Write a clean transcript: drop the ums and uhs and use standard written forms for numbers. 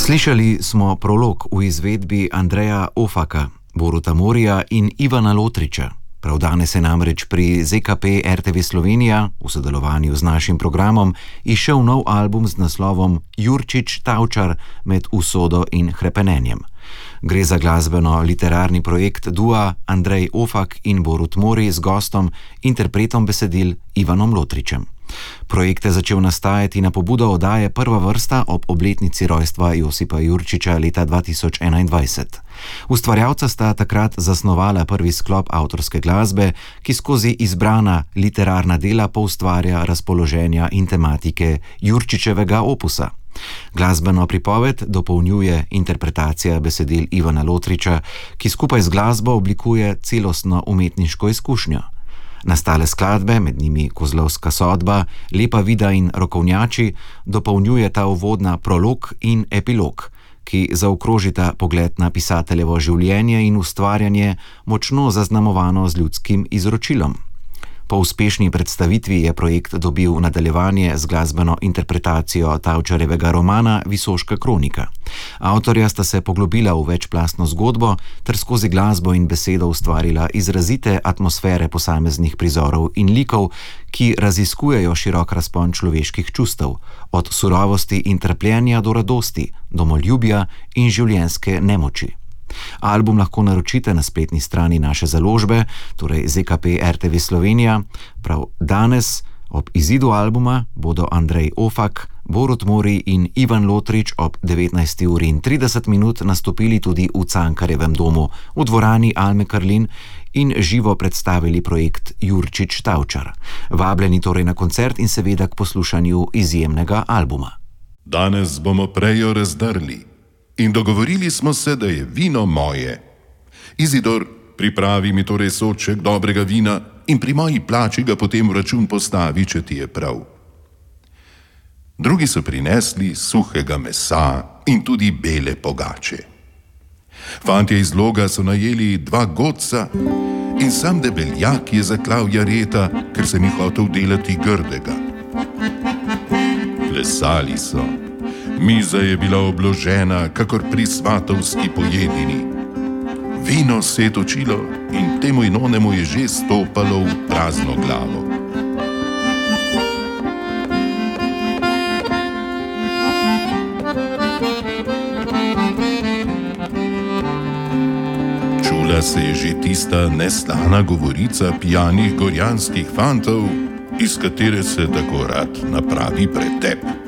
Slišali smo prolog v izvedbi Andreja Ofaka, Boruta Morija in Ivana Lotriča. Prav danes je namreč pri ZKP RTV Slovenija v sodelovanju z našim programom izšel nov album z naslovom Jurčič Tavčar med usodo in hrepenenjem. Gre za glasbeno-literarni projekt dua Andrej Ofak in Borut Mori z gostom, interpretom besedil Ivanom Lotričem. Projekt je začel nastajati na pobudo oddaje Prva vrsta ob obletnici rojstva Josipa Jurčiča leta 2021. Ustvarjalca sta takrat zasnovala prvi sklop avtorske glasbe, ki skozi izbrana literarna dela poustvarja razpoloženja in tematike Jurčičevega opusa. Glasbeno pripoved dopolnjuje interpretacija besedil Ivana Lotriča, ki skupaj z glasbo oblikuje celostno umetniško izkušnjo. Nastale skladbe, med njimi Kozlovska sodba, Lepa vida in Rokovnjači, dopolnjuje ta uvodna prolog in epilog, ki zaokrožita pogled na pisateljevo življenje in ustvarjanje, močno zaznamovano z ljudskim izročilom. Po uspešni predstavitvi je projekt dobil nadaljevanje z glasbeno interpretacijo Tavčarjevega romana Visoška kronika. Avtorja sta se poglobila v večplastno zgodbo ter skozi glasbo in besedo ustvarila izrazite atmosfere posameznih prizorov in likov, ki raziskujejo širok razpon človeških čustev, od surovosti in trpljenja do radosti, domoljubja in življenjske nemoči. Album lahko naročite na spletni strani naše založbe, torej ZKP RTV Slovenija. Prav danes, ob izidu albuma, bodo Andrej Ofak, Borut Mori in Ivan Lotrič ob 19:30 nastopili tudi v Cankarjevem domu v dvorani Alme Karlin in živo predstavili projekt Jurčič Tavčar. Vabljeni torej na koncert in seveda k poslušanju izjemnega albuma. Danes bomo prejo razdrli. In dogovorili smo se, da je vino moje. Izidor, pripravi mi torej sodček dobrega vina in pri moji plači ga potem v račun postavi, če ti je prav. Drugi so prinesli suhega mesa in tudi bele pogače. Fantje iz Loga so najeli 2 godca in sam debeljak je zaklal jareta, ker se ni hotel delati grdega. Plesali so. Miza je bila obložena, kakor pri svatovski pojedini. Vino se je točilo in temu in onemu je že stopalo v prazno glavo. Čula se je že tista neslana govorica pijanih gorjanskih fantov, iz katere se tako rad napravi pretep.